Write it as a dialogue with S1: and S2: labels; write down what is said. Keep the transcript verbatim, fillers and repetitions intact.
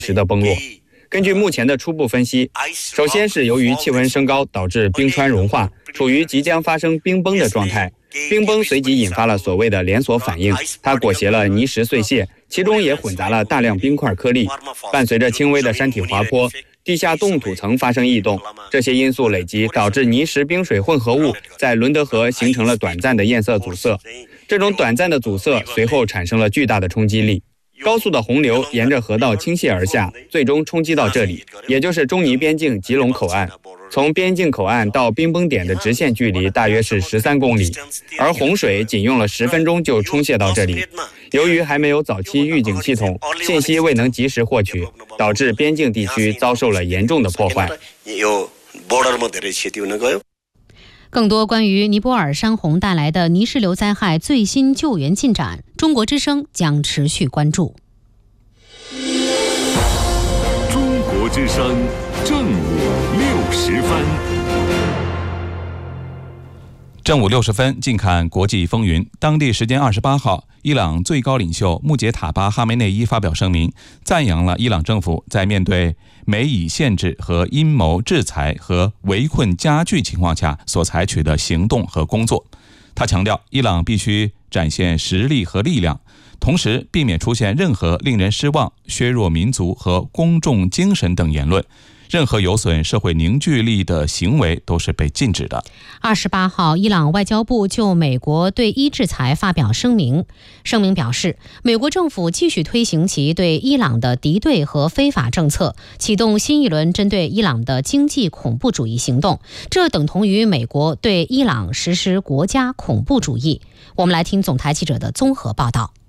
S1: 时的崩落。根据目前的初步分析，首先是由于气温升高导致冰川融化，处于即将发生冰崩的状态。冰崩随即引发了所谓的连锁反应，它裹挟了泥石碎屑，其中也混杂了大量冰块颗粒。伴随着轻微的山体滑坡，地下冻土层发生异动，这些因素累积导致泥石冰水混合物在伦德河形成了短暂的堰塞阻塞。这种短暂的阻塞随后产生了巨大的冲击力。高速的洪流沿着河道倾泻而下，最终冲击到这里，也就是中尼边境吉隆口岸。从边境口岸到冰崩点的直线距离大约是十三公里，而洪水仅用了十分钟就冲泻到这里。由于还没有早期预警系统，信息未能及时获取，导致边境地区遭受了严重的破坏。
S2: 更多关于尼泊尔山洪带来的泥石流灾害最新救援进展，中国之声将持续关注。
S3: 中国之声正午六十分。
S4: 正午六十分，近看国际风云。当地时间二十八号，伊朗最高领袖穆杰塔巴哈梅内伊发表声明，赞扬了伊朗政府在面对美以限制和阴谋制裁和围困加剧情况下所采取的行动和工作。他强调，伊朗必须展现实力和力量，同时避免出现任何令人失望、削弱民族和公众精神等言论。任何有损社会凝聚力的行为都是被禁止的。
S2: 二十八号，伊朗外交部就美国对伊制裁发表声明。声明表示，美国政府继续推行其对伊朗的敌对和非法政策，启动新一轮针对伊朗的经济恐怖主义行动，这等同于美国对伊朗实施国家恐怖主义。我们来听总台记者的综合报道。